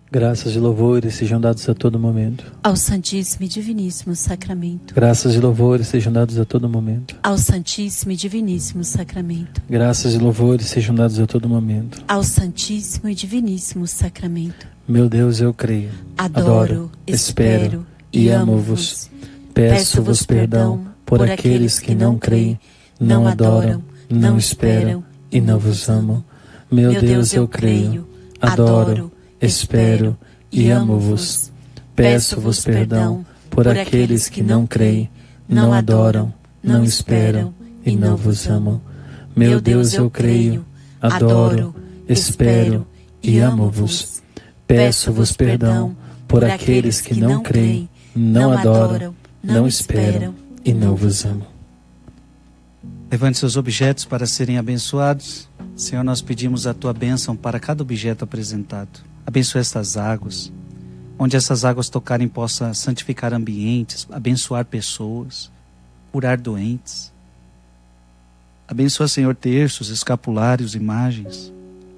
Graças e louvores sejam dados a todo momento. Ao Santíssimo e Diviníssimo Sacramento. Graças e louvores sejam dados a todo momento. Ao Santíssimo e Diviníssimo Sacramento. Graças e louvores sejam dados a todo momento. Ao Santíssimo e Diviníssimo Sacramento. Meu Deus, eu creio, adoro, espero e amo-vos. Peço-vos perdão por aqueles que não creem, não adoram, não esperam e não vos amam. Meu Deus, eu creio, adoro, espero e amo-vos. Peço-vos perdão por aqueles que não creem, não adoram, não esperam e não vos amam. Meu Deus, eu creio, adoro, espero e amo-vos. Peço-vos perdão por aqueles que não creem, não adoram, não esperam e não vos amam. Levante seus objetos para serem abençoados. Senhor, nós pedimos a Tua bênção para cada objeto apresentado. Abençoa estas águas. Onde essas águas tocarem, possa santificar ambientes, abençoar pessoas, curar doentes. Abençoa, Senhor, terços, escapulários, imagens,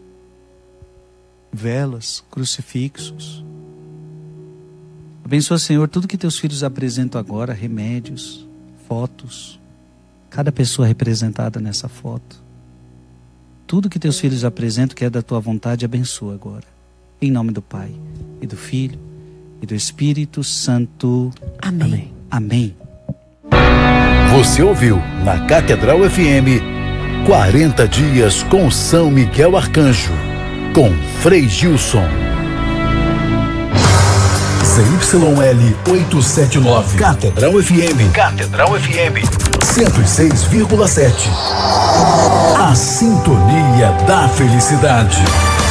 velas, crucifixos. Abençoa, Senhor, tudo que Teus filhos apresentam agora, remédios, fotos, cada pessoa representada nessa foto. Tudo que Teus filhos apresentam que é da Tua vontade, abençoa agora. Em nome do Pai, e do Filho, e do Espírito Santo. Amém. Amém. Você ouviu na Catedral FM 40 dias com São Miguel Arcanjo, com Frei Gilson. ZYL 879. Catedral FM. Catedral FM 106,7. A sintonia da felicidade.